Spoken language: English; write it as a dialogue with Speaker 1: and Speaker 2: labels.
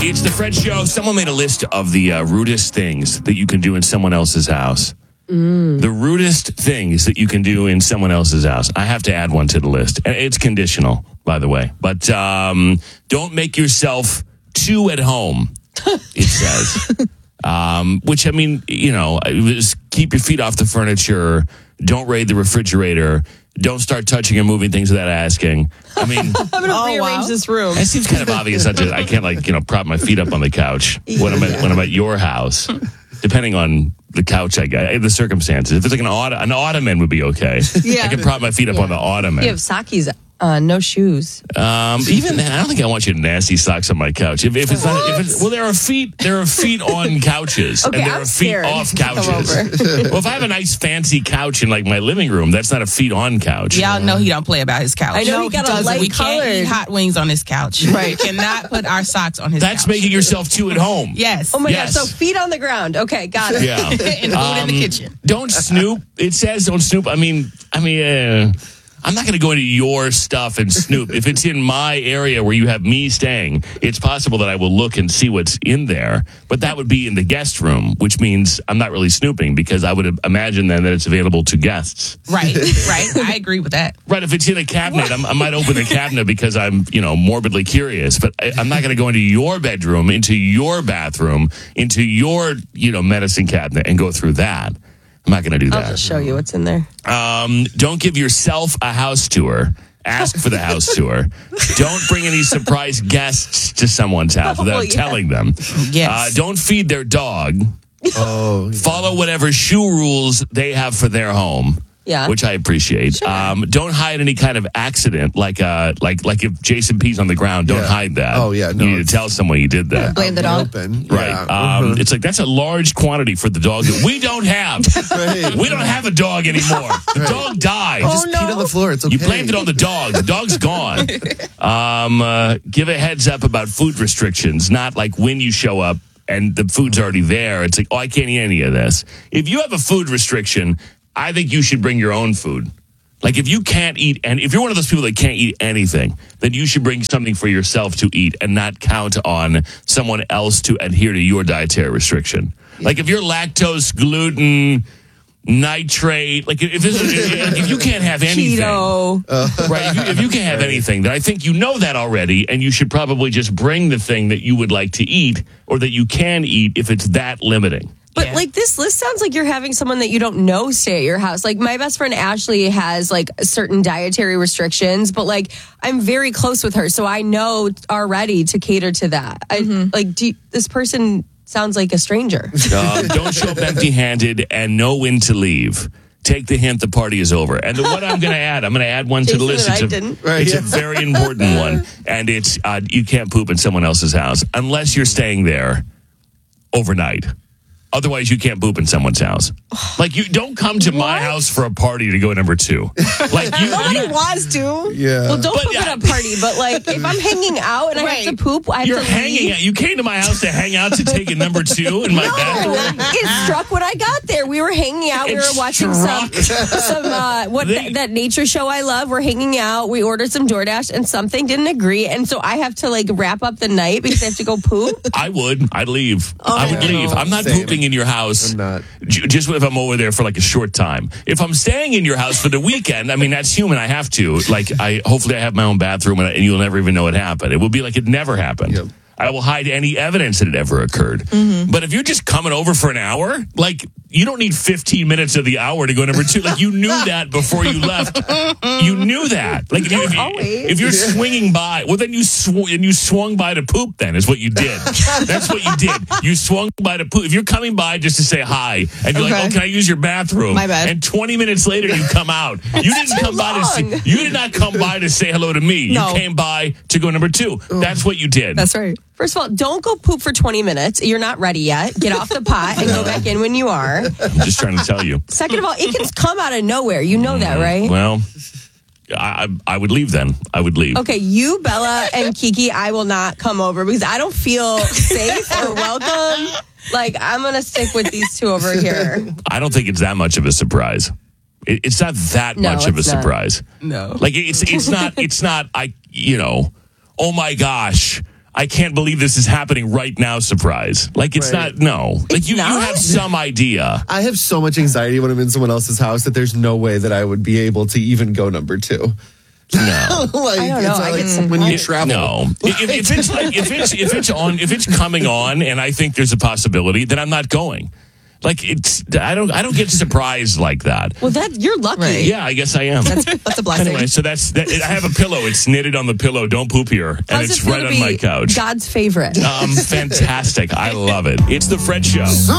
Speaker 1: It's the Fred Show. Someone made a list of the rudest things that you can do in someone else's house. The rudest things that you can do in someone else's house. I have to add one to the list. It's conditional, by the way. But don't make yourself too at home, it says. Which, I mean, just keep your feet off the furniture. Don't raid the refrigerator. Don't start touching or moving things without asking. I mean,
Speaker 2: I'm going to rearrange this room.
Speaker 1: It seems kind of obvious. I can't prop my feet up on the couch when I'm at your house. Depending on the couch, the circumstances. If it's like an ottoman would be okay.
Speaker 2: Yeah.
Speaker 1: I can prop my feet up on the ottoman.
Speaker 2: You have Saki's no shoes.
Speaker 1: Even then, I don't think I want you to nasty socks on my couch. If it's not, there are feet on couches,
Speaker 2: Okay,
Speaker 1: and there
Speaker 2: I'm
Speaker 1: are feet
Speaker 2: scared.
Speaker 1: off couches. Well, if I have a nice fancy couch in like my living room, that's not a feet on couch.
Speaker 3: Y'all know he don't play about his couch.
Speaker 2: I know he got a light
Speaker 3: We can't
Speaker 2: colored.
Speaker 3: eat hot wings on his couch. Right. We cannot put our socks on his couch.
Speaker 1: That's making yourself too at home.
Speaker 3: Yes.
Speaker 2: Oh my
Speaker 1: Yes.
Speaker 2: God. So feet on the ground. Okay, got it.
Speaker 1: Yeah.
Speaker 3: And food in the kitchen.
Speaker 1: Don't snoop. It says don't snoop. I mean, I'm not going to go into your stuff and snoop. If it's in my area where you have me staying, it's possible that I will look and see what's in there. But that would be in the guest room, which means I'm not really snooping because I would imagine then that it's available to guests.
Speaker 3: Right. I agree with that.
Speaker 1: Right. If it's in a cabinet, I might open the cabinet because I'm, morbidly curious. But I'm not going to go into your bedroom, into your bathroom, into your, medicine cabinet and go through that. I'm not going to do that.
Speaker 2: I'll just show you what's in there.
Speaker 1: Don't give yourself a house tour. Ask for the house tour. Don't bring any surprise guests to someone's house without telling them.
Speaker 3: Yes.
Speaker 1: Don't feed their dog.
Speaker 4: Oh, yeah.
Speaker 1: Follow whatever shoe rules they have for their home.
Speaker 2: Yeah.
Speaker 1: Which I appreciate.
Speaker 2: Sure.
Speaker 1: Don't hide any kind of accident, like if Jason pees on the ground, don't hide that.
Speaker 4: Oh, yeah, no,
Speaker 1: You need to tell someone you did that.
Speaker 2: Blame the dog.
Speaker 4: Open.
Speaker 1: Right.
Speaker 4: Yeah.
Speaker 1: It's like that's a large quantity for the dog that we don't have.
Speaker 4: Right.
Speaker 1: We don't have a dog anymore. The dog died.
Speaker 4: Just peed on the floor. It's okay.
Speaker 1: You blamed it on the dog. The dog's gone. Give a heads up about food restrictions, not like when you show up and the food's already there. It's like, I can't eat any of this. If you have a food restriction, I think you should bring your own food. Like if you can't eat, and if you're one of those people that can't eat anything, then you should bring something for yourself to eat and not count on someone else to adhere to your dietary restriction. Like if you're lactose, gluten, nitrate, like if you can't have anything,
Speaker 2: Keto.
Speaker 1: right? If you can't have anything, then I think you know that already, and you should probably just bring the thing that you would like to eat or that you can eat if it's that limiting.
Speaker 2: But like this list sounds like you're having someone that you don't know stay at your house. Like my best friend Ashley has like certain dietary restrictions, but like I'm very close with her, so I know already to cater to that. This person sounds like a stranger.
Speaker 1: Don't show up empty-handed and know when to leave. Take the hint, the party is over. And what I'm going to add one to the list. It's a very important one, and it's you can't poop in someone else's house unless you're staying there overnight. Otherwise, you can't poop in someone's house. Like, you don't come to my house for a party to go number 2. Like,
Speaker 2: Nobody wants to.
Speaker 4: Yeah.
Speaker 2: Well, don't poop at a party, but like if I'm hanging out and I have to poop, I have
Speaker 1: You're
Speaker 2: to
Speaker 1: hanging
Speaker 2: leave.
Speaker 1: out. You came to my house to hang out to take a number 2 in my bathroom.
Speaker 2: It struck when I got there. We were hanging out. We were watching that nature show I love. We're hanging out. We ordered some DoorDash and something didn't agree. And so I have to like wrap up the night because I have to go poop.
Speaker 1: I'd leave. I would leave. I'm not
Speaker 4: Same.
Speaker 1: pooping in your house.
Speaker 4: I'm not.
Speaker 1: Just if I'm over there for like a short time. If I'm staying in your house for the weekend, I mean, that's human. I have to. Like, hopefully I have my own bathroom and you'll never even know it happened. It will be like it never happened.
Speaker 4: Yep.
Speaker 1: I will hide any evidence that it ever occurred. Mm-hmm. But if you're just coming over for an hour, like, you don't need 15 minutes of the hour to go number 2. Like, you knew that before you left. You knew that. Like, if you're swinging by, well, then you swung by to poop, then, is what you did. That's what you did. You swung by to poop. If you're coming by just to say hi, and you're like, oh, can I use your bathroom?
Speaker 3: My bad.
Speaker 1: And 20 minutes later, you come out. You did not come by to say hello to me.
Speaker 3: No.
Speaker 1: You came by to go number 2. That's what you did.
Speaker 2: That's right. First of all, don't go poop for 20 minutes. You're not ready yet. Get off the pot and go back in when you are.
Speaker 1: I'm just trying to tell you.
Speaker 2: Second of all, it can come out of nowhere. You know that, right?
Speaker 1: Well, I would leave then. I would leave.
Speaker 2: Okay, you, Bella, and Kiki, I will not come over because I don't feel safe or welcome. Like, I'm going to stick with these two over here.
Speaker 1: I don't think it's that much of a surprise. It's not that much of a surprise.
Speaker 3: No.
Speaker 1: Like, it's not, oh my gosh, I can't believe this is happening right now surprise. Like, it's
Speaker 4: Right.
Speaker 1: not, no. Like, you
Speaker 2: not?
Speaker 1: have some idea.
Speaker 4: I have so much anxiety when I'm in someone else's house that there's no way that I would be able to even go number 2.
Speaker 1: No.
Speaker 4: Like,
Speaker 2: I don't know.
Speaker 4: it's
Speaker 2: I
Speaker 4: like
Speaker 2: get
Speaker 4: when you
Speaker 2: surprised.
Speaker 4: travel.
Speaker 1: No, if it's coming on, and I think there's a possibility, then I'm not going. Like, I don't get surprised like that.
Speaker 2: Well, you're lucky.
Speaker 3: Right.
Speaker 1: Yeah, I guess I am.
Speaker 3: That's a blessing.
Speaker 1: Anyway, so I have a pillow. It's knitted on the pillow. Don't poop here, and
Speaker 2: How's
Speaker 1: it's
Speaker 2: it feel
Speaker 1: right
Speaker 2: to
Speaker 1: on
Speaker 2: be
Speaker 1: my couch.
Speaker 2: God's favorite.
Speaker 1: Fantastic. I love it. It's the Fred Show.